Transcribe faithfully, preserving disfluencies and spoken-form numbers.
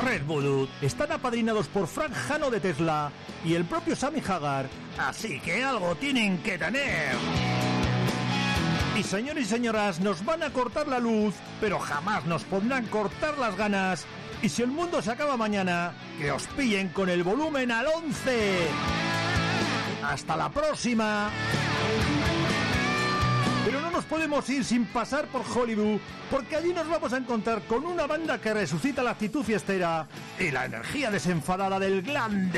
Red Voodoo están apadrinados por Frank Jano de Tesla y el propio Sammy Hagar, así que algo tienen que tener. Y señores y señoras, nos van a cortar la luz, pero jamás nos podrán cortar las ganas. Y si el mundo se acaba mañana, que os pillen con el volumen al once. ¡Hasta la próxima! Pero no nos podemos ir sin pasar por Hollywood, porque allí nos vamos a encontrar con una banda que resucita la actitud fiestera y la energía desenfadada del glam